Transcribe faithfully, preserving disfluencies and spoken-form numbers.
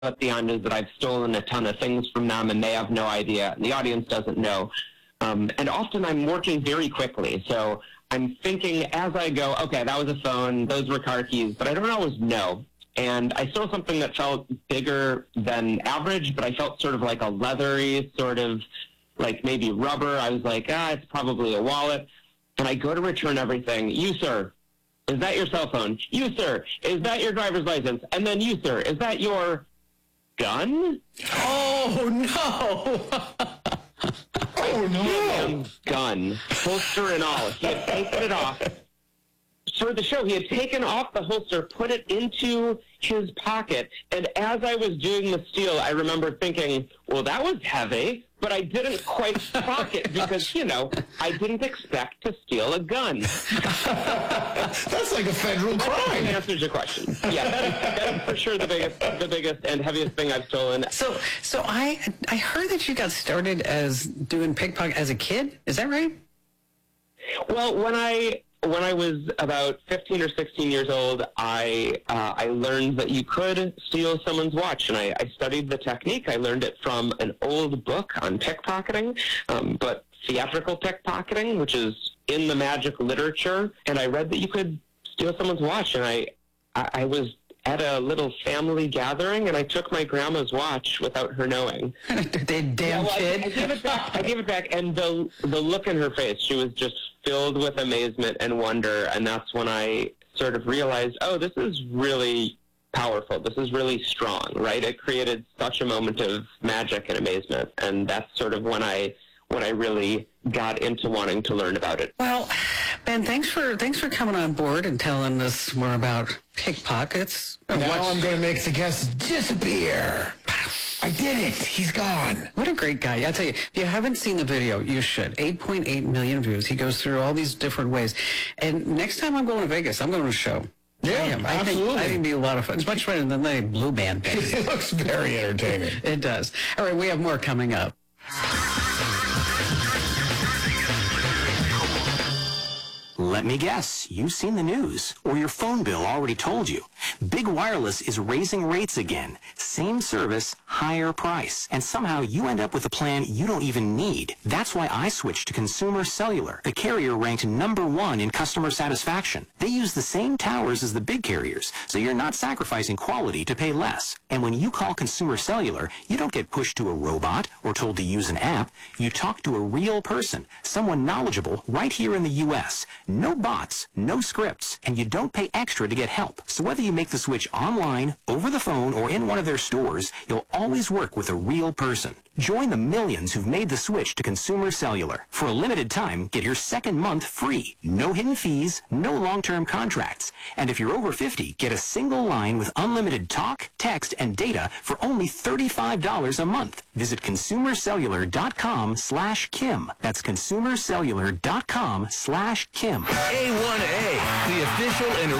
beyond is that I've stolen a ton of things from them and they have no idea, and the audience doesn't know. Um, and often I'm working very quickly, so I'm thinking as I go, okay, that was a phone, those were car keys, but I don't always know. And I stole something that felt bigger than average, but I felt sort of like a leathery, sort of like maybe rubber. I was like, ah, it's probably a wallet. And I go to return everything. You, sir, is that your cell phone? You, sir, is that your driver's license? And then you, sir, is that your gun? Oh, no. Oh, no. Gun, holster and all. He had taken it off. For the show, he had taken off the holster, put it into his pocket, and as I was doing the steal, I remember thinking, well, that was heavy, but I didn't quite clock it because, you know, I didn't expect to steal a gun. That's like a federal crime. That answers your question. Yeah, that is, that is for sure the biggest, the biggest and heaviest thing I've stolen. So, so I, I heard that you got started as doing pickpocket as a kid. Is that right? Well, when I when I was about fifteen or sixteen years old, I uh, I learned that you could steal someone's watch, and I, I studied the technique. I learned it from an old book on pickpocketing, um, but theatrical pickpocketing, which is in the magic literature. And I read that you could steal someone's watch, and I I, I was at a little family gathering, and I took my grandma's watch without her knowing. Damn yeah, well, kid. I, I gave it back. I gave it back, and the the look in her face, she was just filled with amazement and wonder, and that's when I sort of realized, oh, this is really powerful. This is really strong, right? It created such a moment of magic and amazement, and that's sort of when I when I really got into wanting to learn about it. Well, Ben, thanks for thanks for coming on board and telling us more about pickpockets. Now What's- I'm going to make the guest disappear. I did it. He's gone. What a great guy. I tell you, if you haven't seen the video, you should. eight point eight million views. He goes through all these different ways. And next time I'm going to Vegas, I'm going to a show. Yeah, I am. I absolutely. think, I think it'd be a lot of fun. It's much better than the Blue Band thing. It looks very entertaining. It does. All right, we have more coming up. Let me guess, you've seen the news, or your phone bill already told you. Big Wireless is raising rates again. Same service, higher price. And somehow you end up with a plan you don't even need. That's why I switched to Consumer Cellular, the carrier ranked number one in customer satisfaction. They use the same towers as the big carriers, so you're not sacrificing quality to pay less. And when you call Consumer Cellular, you don't get pushed to a robot or told to use an app. You talk to a real person, someone knowledgeable right here in the U S No bots, no scripts, and you don't pay extra to get help. So whether you make the switch online, over the phone, or in one of their stores, you'll always work with a real person. Join the millions who've made the switch to Consumer Cellular. For a limited time, get your second month free. No hidden fees, no long-term contracts. And if you're over fifty, get a single line with unlimited talk, text, and data for only thirty-five dollars a month. Visit consumercellular.com slash Kim. That's consumercellular.com slash Kim. A one A, the official and